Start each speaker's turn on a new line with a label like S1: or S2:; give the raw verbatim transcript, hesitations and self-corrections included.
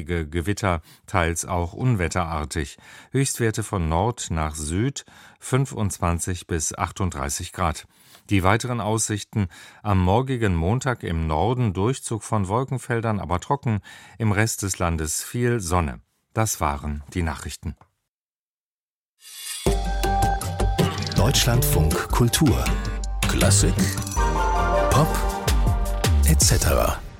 S1: häufige Gewitter, teils auch unwetterartig. Höchstwerte von Nord nach Süd fünfundzwanzig bis achtunddreißig Grad. Die weiteren Aussichten: am morgigen Montag im Norden Durchzug von Wolkenfeldern, aber trocken, im Rest des Landes viel Sonne. Das waren die Nachrichten.
S2: Deutschlandfunk Kultur Klassik, Pop, et cetera.